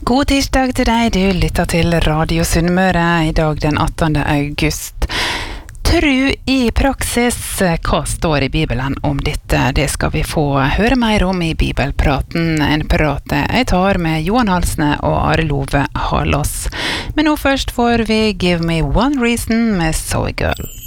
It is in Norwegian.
God tirsdag til deg, du lytter til Radio Sunnmøre I dag den 18. august. Tru I praksis, hva står I Bibelen om dette? Det skal vi få høre mer om I Bibelpraten, en prat jeg tar med Johan Halsne og Are Love Halås. Men nå først får vi Give Me One Reason med Soy Girl.